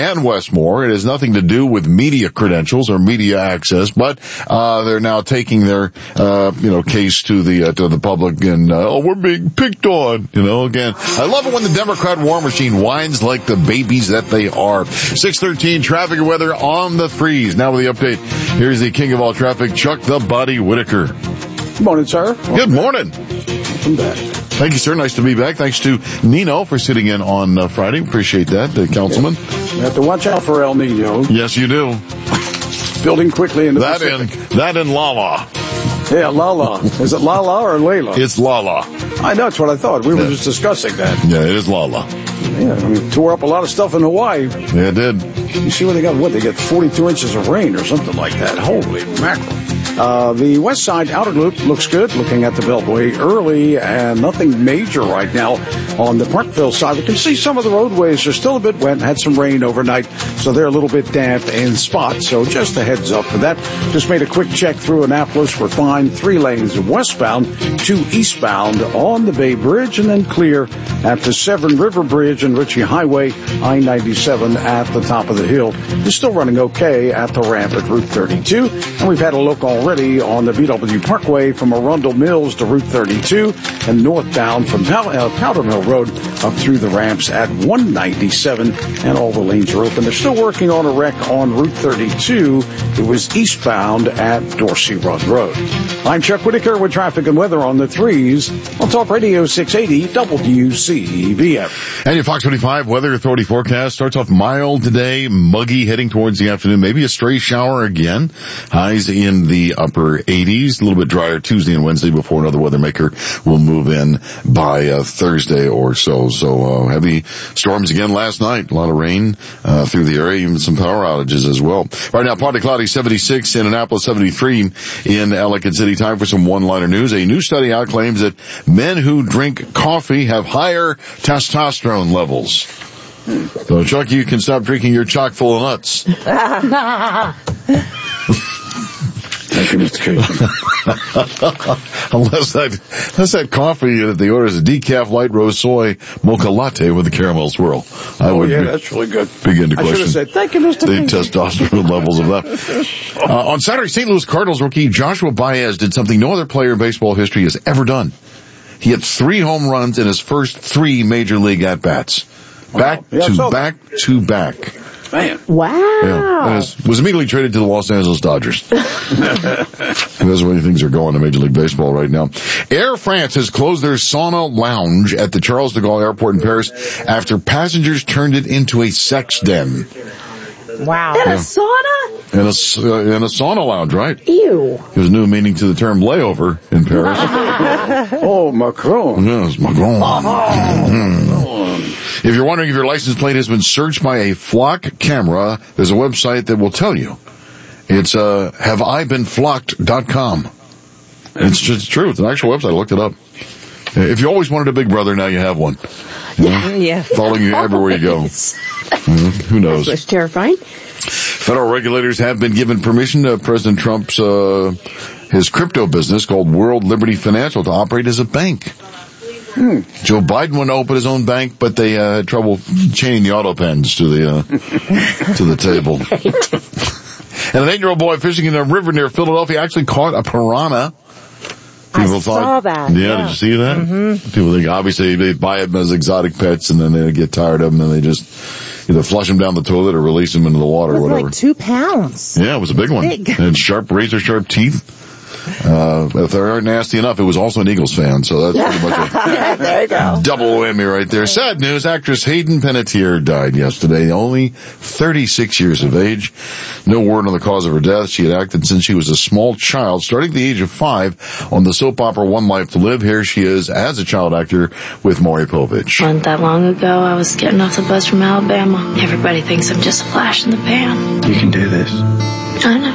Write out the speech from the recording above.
and Westmore. It has nothing to do with media credentials or media access, but they're now taking their case to the public, and we're being picked on. Again, I love it when the Democrat war machine whines like the babies that they are. 6:13 traffic and weather on the threes. Now with the update, here's the king of all traffic, Chuck the Body Whitaker. Good morning, sir. Good morning. Welcome back. Thank you, sir. Nice to be back. Thanks to Nino for sitting in on Friday. Appreciate that, councilman. You have to watch out for El Nino. Yes, you do. Building quickly into that in Lala. Yeah, Lala. Is it Lala or Layla? It's Lala. I know, that's what I thought. We were just discussing that. Yeah, it is Lala. Yeah, tore up a lot of stuff in Hawaii. Yeah, it did. You see what they got? They got 42 inches of rain or something like that. Holy mackerel. The west side outer loop looks good. Looking at the Beltway early, and nothing major right now on the Parkville side. We can see some of the roadways are still a bit wet. Had some rain overnight, so they're a little bit damp in spots. So just a heads up for that. Just made a quick check through Annapolis. We're fine. 3 lanes westbound, 2 eastbound on the Bay Bridge, and then clear at the Severn River Bridge and Ritchie Highway. I-97 at the top of the hill is still running okay at the ramp at Route 32. And we've had a look already on the BW Parkway from Arundel Mills to Route 32 and northbound from Powder Mill Road up through the ramps at 197, and all the lanes are open. They're still working on a wreck on Route 32. It was eastbound at Dorsey Run Road. I'm Chuck Whitaker with traffic and weather on the threes on Talk Radio 680 WCBF. And your Fox 25 Weather Authority forecast starts off mild today, muggy heading towards the afternoon, maybe a stray shower again. Highs in the upper 80s, a little bit drier Tuesday and Wednesday before another weather maker will move in by Thursday or so. So heavy storms again last night, a lot of rain through the area, even some power outages as well. Right now, partly cloudy, 76 in Annapolis, 73 in Ellicott City. Time for some one-liner news. A new study out claims that men who drink coffee have higher testosterone levels. So, Chuck, you can stop drinking your chock full of nuts. Thank you, Mr. unless that coffee that they order is a decaf light roast soy mocha latte with a caramel swirl. That's really good. Begin to I should question have said, thank you, Mr. the testosterone levels of that. On Saturday, St. Louis Cardinals rookie Joshua Baez did something no other player in baseball history has ever done. He had 3 home runs in his first 3 major league at-bats. Back to back. Man. Wow. Yeah, was immediately traded to the Los Angeles Dodgers. That's the way things are going in Major League Baseball right now. Air France has closed their sauna lounge at the Charles de Gaulle Airport in Paris after passengers turned it into a sex den. Wow. In a sauna? In a sauna lounge, right? Ew. There's a new meaning to the term layover in Paris. Oh, Macron. Yes, Macron. If you're wondering if your license plate has been searched by a flock camera, there's a website that will tell you. It's haveibeenflocked.com. It's just true. It's an actual website. I looked it up. If you always wanted a big brother, now you have one. Yeah. Following you everywhere you go. Who knows? That's terrifying. Federal regulators have been given permission to President Trump's his crypto business called World Liberty Financial to operate as a bank. Joe Biden went to open his own bank, but they had trouble chaining the auto pens to the table. And an 8-year-old boy fishing in a river near Philadelphia actually caught a piranha. People saw that. Yeah, did you see that? Mm-hmm. People think obviously they buy them as exotic pets and then they get tired of them and they just either flush them down the toilet or release them into the water or whatever. Like 2 pounds. Yeah, it was a big one. Big. And razor sharp teeth. If they aren't nasty enough, it was also an Eagles fan, so that's pretty much a there you go. Double whammy right there. Sad news, actress Hayden Panettiere died yesterday, only 36 years of age. No word on the cause of her death. She had acted since she was a small child, starting at the age of 5 on the soap opera One Life to Live. Here she is as a child actor with Maury Povich. Not that long ago, I was getting off the bus from Alabama. Everybody thinks I'm just a flash in the pan. You can do this. I know.